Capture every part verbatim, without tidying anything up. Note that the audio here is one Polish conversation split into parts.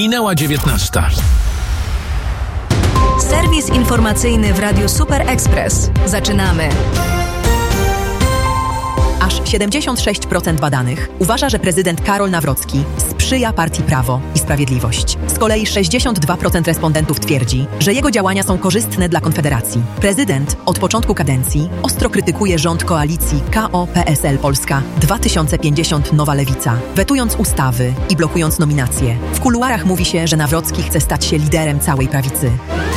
Minęła dziewiętnasta. Serwis informacyjny w Radiu Super Express. Zaczynamy. Aż siedemdziesiąt sześć procent badanych uważa, że prezydent Karol Nawrocki sprzyja partii Prawo i Sprawiedliwość. Z kolei sześćdziesiąt dwa procent respondentów twierdzi, że jego działania są korzystne dla Konfederacji. Prezydent od początku kadencji ostro krytykuje rząd koalicji K O P S L Polska dwa tysiące pięćdziesiąt Nowa Lewica, wetując ustawy i blokując nominacje. W kuluarach mówi się, że Nawrocki chce stać się liderem całej prawicy.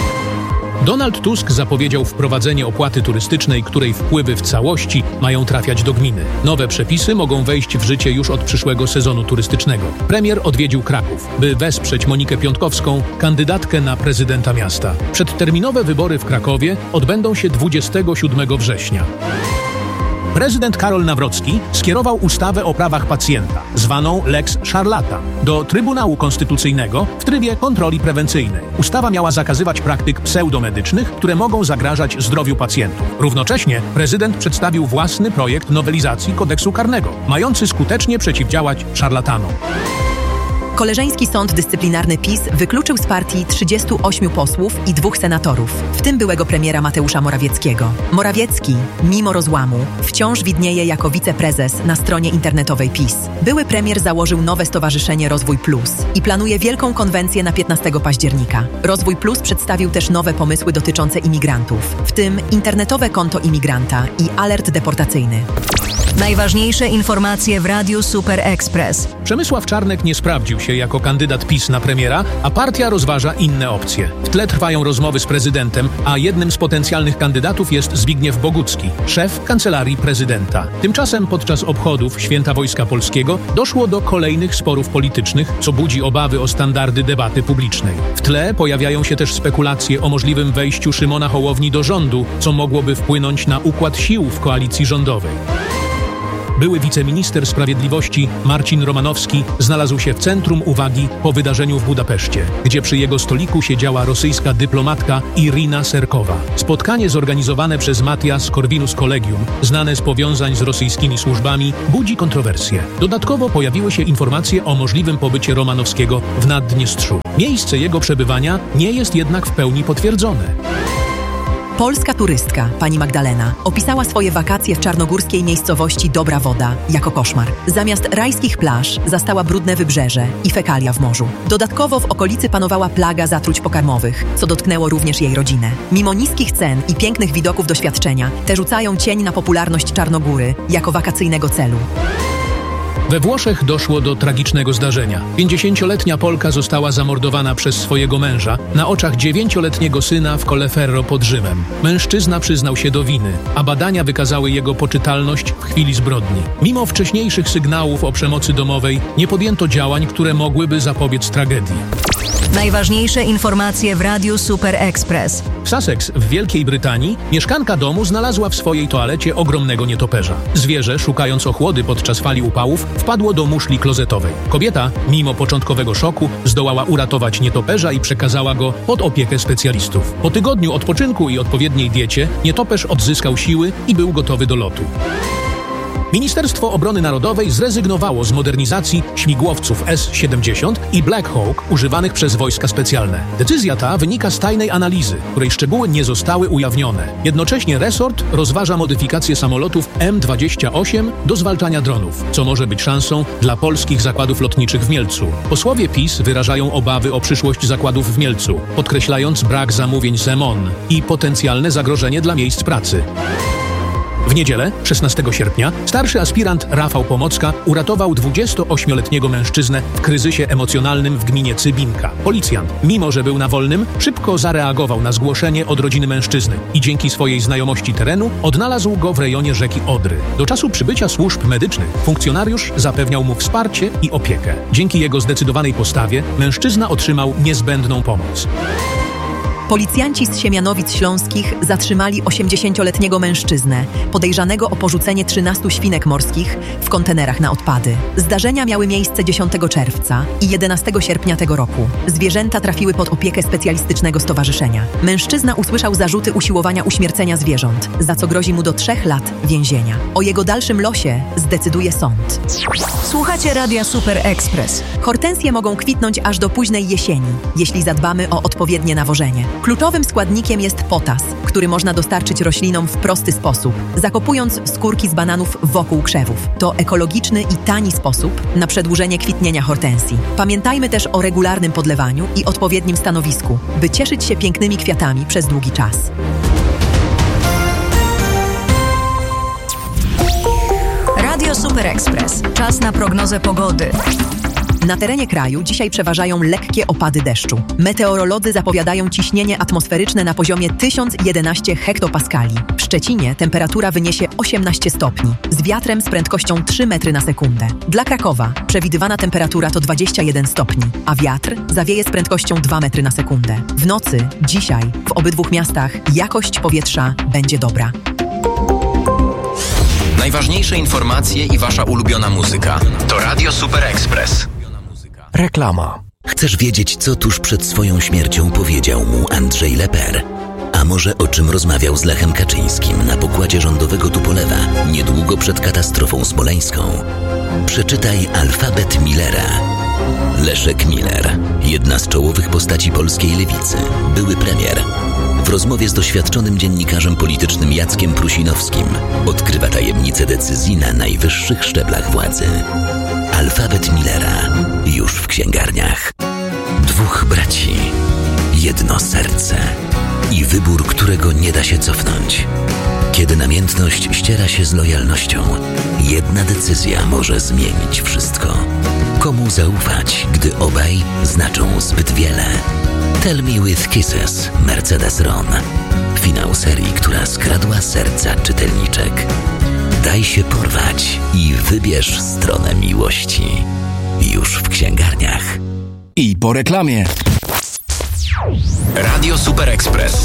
Donald Tusk zapowiedział wprowadzenie opłaty turystycznej, której wpływy w całości mają trafiać do gminy. Nowe przepisy mogą wejść w życie już od przyszłego sezonu turystycznego. Premier odwiedził Kraków, by wesprzeć Monikę Piątkowską, kandydatkę na prezydenta miasta. Przedterminowe wybory w Krakowie odbędą się dwudziestego siódmego września. Prezydent Karol Nawrocki skierował ustawę o prawach pacjenta, zwaną Lex Szarlatan, do Trybunału Konstytucyjnego w trybie kontroli prewencyjnej. Ustawa miała zakazywać praktyk pseudomedycznych, które mogą zagrażać zdrowiu pacjentów. Równocześnie prezydent przedstawił własny projekt nowelizacji kodeksu karnego, mający skutecznie przeciwdziałać szarlatanom. Koleżeński Sąd Dyscyplinarny PiS wykluczył z partii trzydziestu ośmiu posłów i dwóch senatorów, w tym byłego premiera Mateusza Morawieckiego. Morawiecki, mimo rozłamu, wciąż widnieje jako wiceprezes na stronie internetowej PiS. Były premier założył nowe stowarzyszenie Rozwój Plus i planuje wielką konwencję na piętnastego października. Rozwój Plus przedstawił też nowe pomysły dotyczące imigrantów, w tym internetowe konto imigranta i alert deportacyjny. Najważniejsze informacje w Radiu Super Express. Przemysław Czarnek nie sprawdził się jako kandydat PiS na premiera, a partia rozważa inne opcje. W tle trwają rozmowy z prezydentem, a jednym z potencjalnych kandydatów jest Zbigniew Bogucki, szef Kancelarii Prezydenta. Tymczasem podczas obchodów Święta Wojska Polskiego doszło do kolejnych sporów politycznych, co budzi obawy o standardy debaty publicznej. W tle pojawiają się też spekulacje o możliwym wejściu Szymona Hołowni do rządu, co mogłoby wpłynąć na układ sił w koalicji rządowej. Były wiceminister sprawiedliwości Marcin Romanowski znalazł się w centrum uwagi po wydarzeniu w Budapeszcie, gdzie przy jego stoliku siedziała rosyjska dyplomatka Irina Serkowa. Spotkanie zorganizowane przez Matias Corvinus Collegium, znane z powiązań z rosyjskimi służbami, budzi kontrowersje. Dodatkowo pojawiły się informacje o możliwym pobycie Romanowskiego w Naddniestrzu. Miejsce jego przebywania nie jest jednak w pełni potwierdzone. Polska turystka, pani Magdalena, opisała swoje wakacje w czarnogórskiej miejscowości Dobra Woda jako koszmar. Zamiast rajskich plaż zastała brudne wybrzeże i fekalia w morzu. Dodatkowo w okolicy panowała plaga zatruć pokarmowych, co dotknęło również jej rodzinę. Mimo niskich cen i pięknych widoków doświadczenia, te rzucają cień na popularność Czarnogóry jako wakacyjnego celu. We Włoszech doszło do tragicznego zdarzenia. pięćdziesięcioletnia Polka została zamordowana przez swojego męża na oczach dziewięcioletniego syna w Colleferro pod Rzymem. Mężczyzna przyznał się do winy, a badania wykazały jego poczytalność w chwili zbrodni. Mimo wcześniejszych sygnałów o przemocy domowej nie podjęto działań, które mogłyby zapobiec tragedii. Najważniejsze informacje w Radiu Super Express. W Sussex w Wielkiej Brytanii mieszkanka domu znalazła w swojej toalecie ogromnego nietoperza. Zwierzę, szukając ochłody podczas fali upałów, wpadło do muszli klozetowej. Kobieta, mimo początkowego szoku, zdołała uratować nietoperza i przekazała go pod opiekę specjalistów. Po tygodniu odpoczynku i odpowiedniej diecie nietoperz odzyskał siły i był gotowy do lotu. Ministerstwo Obrony Narodowej zrezygnowało z modernizacji śmigłowców S siedemdziesiąt i Black Hawk używanych przez wojska specjalne. Decyzja ta wynika z tajnej analizy, której szczegóły nie zostały ujawnione. Jednocześnie resort rozważa modyfikację samolotów M dwadzieścia osiem do zwalczania dronów, co może być szansą dla polskich zakładów lotniczych w Mielcu. Posłowie PiS wyrażają obawy o przyszłość zakładów w Mielcu, podkreślając brak zamówień z M O N i potencjalne zagrożenie dla miejsc pracy. W niedzielę, szesnastego sierpnia, starszy aspirant Rafał Pomocka uratował dwudziestoośmioletniego mężczyznę w kryzysie emocjonalnym w gminie Cybinka. Policjant, mimo że był na wolnym, szybko zareagował na zgłoszenie od rodziny mężczyzny i dzięki swojej znajomości terenu odnalazł go w rejonie rzeki Odry. Do czasu przybycia służb medycznych funkcjonariusz zapewniał mu wsparcie i opiekę. Dzięki jego zdecydowanej postawie mężczyzna otrzymał niezbędną pomoc. Policjanci z Siemianowic Śląskich zatrzymali osiemdziesięcioletniego mężczyznę, podejrzanego o porzucenie trzynastu świnek morskich w kontenerach na odpady. Zdarzenia miały miejsce dziesiątego czerwca i jedenastego sierpnia tego roku. Zwierzęta trafiły pod opiekę specjalistycznego stowarzyszenia. Mężczyzna usłyszał zarzuty usiłowania uśmiercenia zwierząt, za co grozi mu do trzech lat więzienia. O jego dalszym losie zdecyduje sąd. Słuchacie Radia Super Express. Hortensje mogą kwitnąć aż do późnej jesieni, jeśli zadbamy o odpowiednie nawożenie. Kluczowym składnikiem jest potas, który można dostarczyć roślinom w prosty sposób, zakopując skórki z bananów wokół krzewów. To ekologiczny i tani sposób na przedłużenie kwitnienia hortensji. Pamiętajmy też o regularnym podlewaniu i odpowiednim stanowisku, by cieszyć się pięknymi kwiatami przez długi czas. Radio Super Express. Czas na prognozę pogody. Na terenie kraju dzisiaj przeważają lekkie opady deszczu. Meteorolodzy zapowiadają ciśnienie atmosferyczne na poziomie tysiąc jedenaście hektopaskali. W Szczecinie temperatura wyniesie osiemnaście stopni, z wiatrem z prędkością trzy metry na sekundę. Dla Krakowa przewidywana temperatura to dwadzieścia jeden stopni, a wiatr zawieje z prędkością dwa metry na sekundę. W nocy, dzisiaj, w obydwu miastach jakość powietrza będzie dobra. Najważniejsze informacje i wasza ulubiona muzyka to Radio Super Express. Reklama. Chcesz wiedzieć, co tuż przed swoją śmiercią powiedział mu Andrzej Leper? A może o czym rozmawiał z Lechem Kaczyńskim na pokładzie rządowego Tupolewa niedługo przed katastrofą smoleńską? Przeczytaj Alfabet Millera. Leszek Miller, jedna z czołowych postaci polskiej lewicy, były premier. W rozmowie z doświadczonym dziennikarzem politycznym Jackiem Prusinowskim odkrywa tajemnice decyzji na najwyższych szczeblach władzy. Alfabet Millera już w księgarniach. Dwóch braci, jedno serce i wybór, którego nie da się cofnąć. Kiedy namiętność ściera się z lojalnością, jedna decyzja może zmienić wszystko. Komu zaufać, gdy obaj znaczą zbyt wiele? Tell Me With Kisses, Mercedes Ron. Finał serii, która skradła serca czytelniczek. Daj się porwać i wybierz stronę miłości. Już w księgarniach. I po reklamie. Radio Super Express.